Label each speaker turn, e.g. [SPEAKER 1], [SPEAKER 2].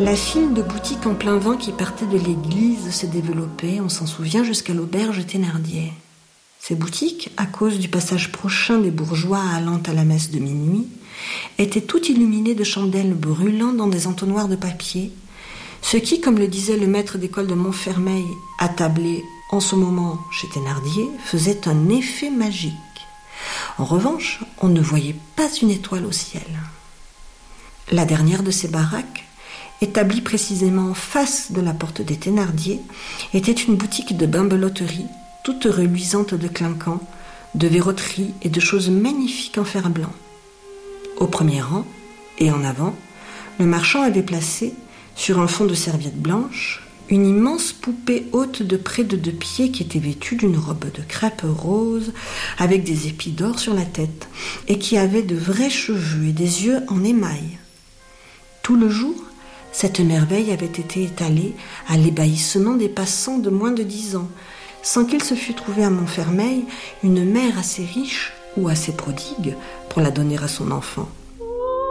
[SPEAKER 1] La file de boutiques en plein vent qui partait de l'église se développait, on s'en souvient, jusqu'à l'auberge Thénardier. Ces boutiques, à cause du passage prochain des bourgeois allant à la messe de minuit, étaient toutes illuminées de chandelles brûlant dans des entonnoirs de papier, ce qui, comme le disait le maître d'école de Montfermeil, attablé en ce moment chez Thénardier, faisait un effet magique. En revanche, on ne voyait pas une étoile au ciel. La dernière de ces baraques, établie précisément en face de la porte des Thénardier, était une boutique de bimbeloterie, toute reluisante de clinquants, de verroteries et de choses magnifiques en fer blanc. Au premier rang, et en avant, le marchand avait placé, sur un fond de serviette blanche, une immense poupée haute de près de 2 pieds qui était vêtue d'une robe de crêpe rose avec des épis d'or sur la tête et qui avait de vrais cheveux et des yeux en émail. Tout le jour, cette merveille avait été étalée à l'ébahissement des passants de moins de 10 ans, sans qu'il se fût trouvé à Montfermeil une mère assez riche ou assez prodigue pour la donner à son enfant.